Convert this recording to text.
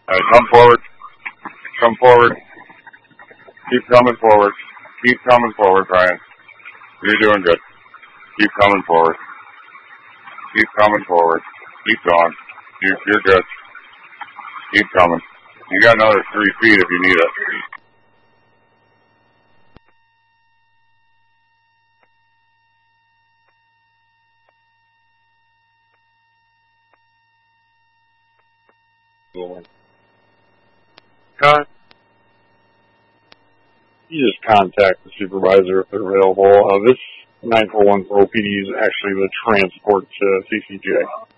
All right, come forward. Come forward. Keep coming forward. Keep coming forward, Brian. You're doing good. Keep coming forward. Keep coming forward. Keep going. You're good. Keep coming. You got another 3 feet if you need it. Cut. You just contact the supervisor if they're available. This 941 for OPD is actually the transport to CCJ.